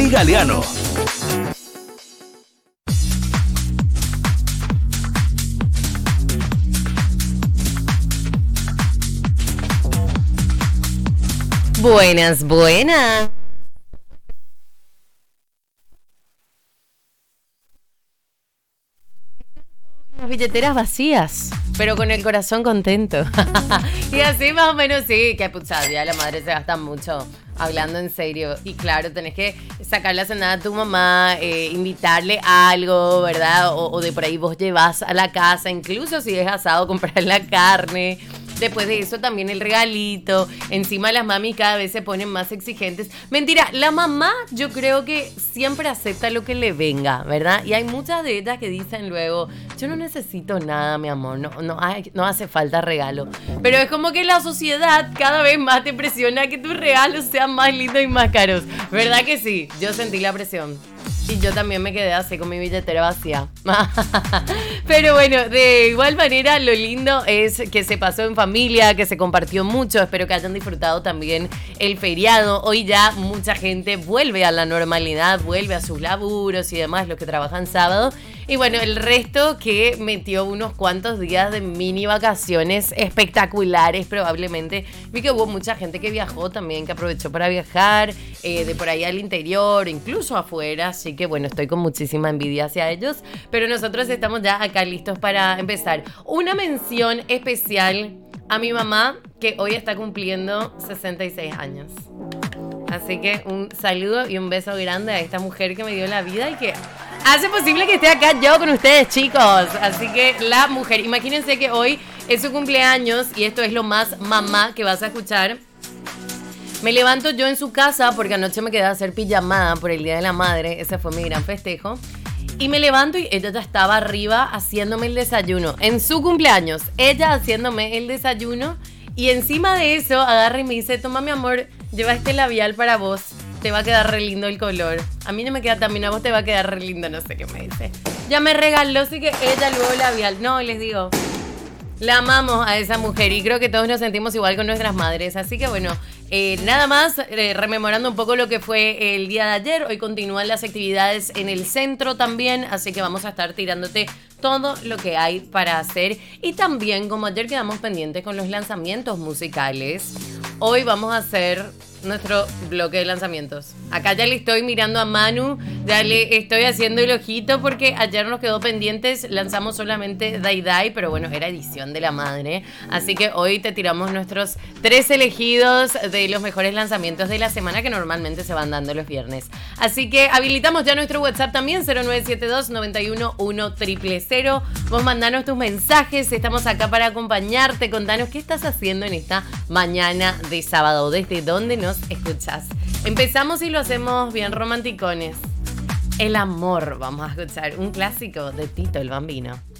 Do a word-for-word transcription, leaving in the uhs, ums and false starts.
y Galeano. Buenas, buenas. Las billeteras vacías, pero con el corazón contento. Y así más o menos sí, que pucha, ya la madre se gasta mucho hablando en serio. Y claro, tenés que sacar la cenada a tu mamá, eh, invitarle algo, ¿verdad? O, o de por ahí vos llevas a la casa, incluso si es asado, comprar la carne. Después de eso también el regalito. Encima las mamis cada vez se ponen más exigentes. Mentira, la mamá yo creo que siempre acepta lo que le venga, ¿verdad? Y hay muchas de ellas que dicen luego, yo no necesito nada, mi amor, no, no, hay, no hace falta regalo. Pero es como que la sociedad cada vez más te presiona a que tus regalos sean más lindos y más caros. ¿Verdad que sí? Yo sentí la presión. Y yo también me quedé así con mi billetera vacía. Pero bueno, de igual manera lo lindo es que se pasó en familia, que se compartió mucho. Espero que hayan disfrutado también el feriado. Hoy ya mucha gente vuelve a la normalidad, vuelve a sus laburos y demás, los que trabajan sábado. Y bueno, el resto que metió unos cuantos días de mini vacaciones espectaculares probablemente. Vi que hubo mucha gente que viajó también, que aprovechó para viajar eh, de por ahí al interior, incluso afuera. Así que bueno, estoy con muchísima envidia hacia ellos. Pero nosotros estamos ya acá listos para empezar. Una mención especial a mi mamá, que hoy está cumpliendo sesenta y seis años. Así que un saludo y un beso grande a esta mujer que me dio la vida y que hace posible que esté acá yo con ustedes, chicos. Así que la mujer, imagínense que hoy es su cumpleaños y esto es lo más mamá que vas a escuchar. Me levanto yo en su casa porque anoche me quedé a hacer pijamada por el Día de la Madre. Ese fue mi gran festejo. Y me levanto y ella ya estaba arriba haciéndome el desayuno. En su cumpleaños, ella haciéndome el desayuno. Y encima de eso, agarra y me dice, toma mi amor, lleva este labial para vos. Te va a quedar re lindo el color. A mí no me queda tan bien, a vos te va a quedar re lindo, no sé qué me dice. Ya me regaló, así que ella luego labial. No, les digo, la amamos a esa mujer y creo que todos nos sentimos igual con nuestras madres. Así que bueno, eh, nada más, eh, rememorando un poco lo que fue el día de ayer. Hoy continúan las actividades en el centro también, así que vamos a estar tirándote todo lo que hay para hacer. Y también, como ayer quedamos pendientes con los lanzamientos musicales, hoy vamos a hacer nuestro bloque de lanzamientos. Acá ya le estoy mirando a Manu, ya le estoy haciendo el ojito porque ayer nos quedó pendientes, lanzamos solamente Dai Dai, pero bueno, era edición de la madre, así que hoy te tiramos nuestros tres elegidos de los mejores lanzamientos de la semana que normalmente se van dando los viernes. Así que habilitamos ya nuestro WhatsApp también, cero nueve siete dos, nueve uno, uno cero cero cero. Vos mandanos tus mensajes, estamos acá para acompañarte, contanos qué estás haciendo en esta mañana de sábado, desde dónde nos escuchas. Empezamos y lo hacemos bien romanticones. El amor, vamos a escuchar un clásico de Tito el Bambino.